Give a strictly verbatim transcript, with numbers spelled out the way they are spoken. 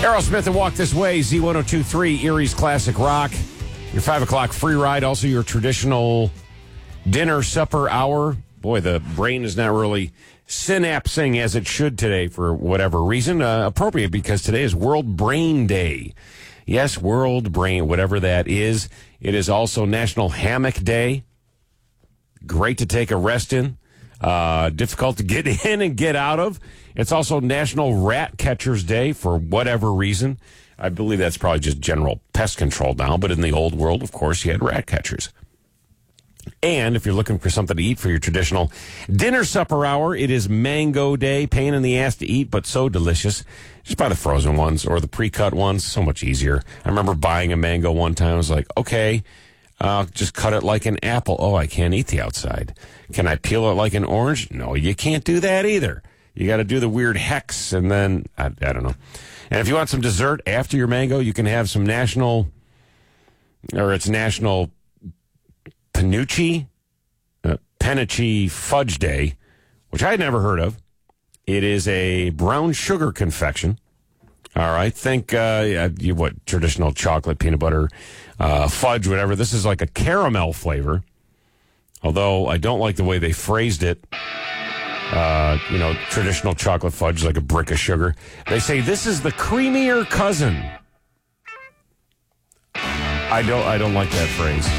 Aerosmith and Walk This Way, Z one oh two point three, Erie's Classic Rock. Your five o'clock free ride, also your traditional dinner, supper hour. Boy, the brain is not really synapsing as it should today for whatever reason. Uh, appropriate because today is World Brain Day. Yes, World Brain, whatever that is. It is also National Hammock Day. Great to take a rest in. Uh, difficult to get in and get out of. It's also National Rat Catchers Day for whatever reason. I believe that's probably just general pest control now, but in the old world, of course, you had rat catchers. And if you're looking for something to eat for your traditional dinner supper hour, it is Mango Day. Pain in the ass to eat, but so delicious. Just buy the frozen ones or the pre-cut ones. So much easier. I remember buying a mango one time. I was like, okay, uh, just cut it like an apple. Oh, I can't eat the outside. Can I peel it like an orange? No, you can't do that either. You got to do the weird hex, and then, I, I don't know. And if you want some dessert after your mango, you can have some national, or it's National Panucci, uh, Panichi Fudge Day, which I had never heard of. It is a brown sugar confection. All right, think, uh, you, what, traditional chocolate, peanut butter, uh, fudge, whatever. This is like a caramel flavor, although I don't like the way they phrased it. Uh, you know, traditional chocolate fudge, like a brick of sugar. They say this is the creamier cousin. I don't, I don't like that phrase.